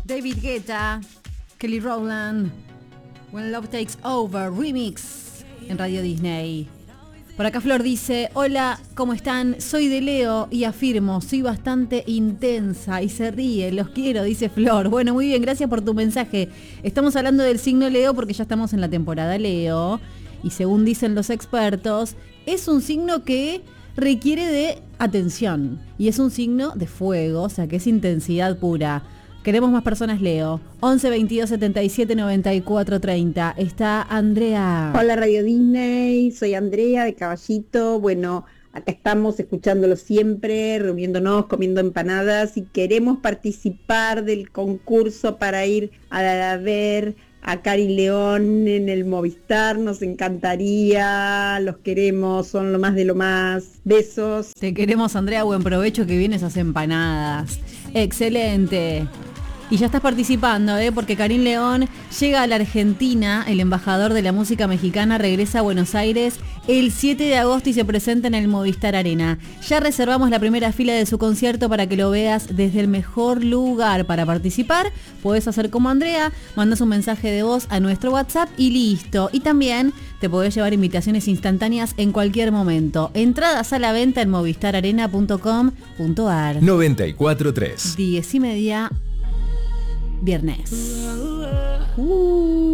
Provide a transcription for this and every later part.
David Guetta, Kelly Rowland, When Love Takes Over, remix en Radio Disney. Por acá Flor dice, hola, ¿cómo están? Soy de Leo y afirmo, soy bastante intensa y se ríe, los quiero, dice Flor. Bueno, muy bien, gracias por tu mensaje. Estamos hablando del signo Leo porque ya estamos en la temporada Leo y según dicen los expertos, es un signo que requiere de atención y es un signo de fuego, o sea que es intensidad pura. Queremos más personas Leo. 11 22 77 94 30. Está Andrea. Hola Radio Disney, soy Andrea de Caballito. Bueno, acá estamos escuchándolo siempre, reuniéndonos, comiendo empanadas y queremos participar del concurso para ir a ver a Cari León en el Movistar. Nos encantaría, los queremos, son lo más de lo más. Besos. Te queremos Andrea, buen provecho, que vienes a hacer empanadas. Excelente. Y ya estás participando, porque Karim León llega a la Argentina, el embajador de la música mexicana regresa a Buenos Aires el 7 de agosto y se presenta en el Movistar Arena. Ya reservamos la primera fila de su concierto para que lo veas desde el mejor lugar. Para participar, podés hacer como Andrea, mandas un mensaje de voz a nuestro WhatsApp y listo. Y también te podés llevar invitaciones instantáneas en cualquier momento. Entradas a la venta en movistararena.com.ar. 94.3. 10:30. Viernes.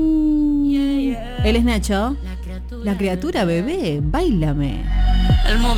Él es Nacho. La criatura bebé, báilame.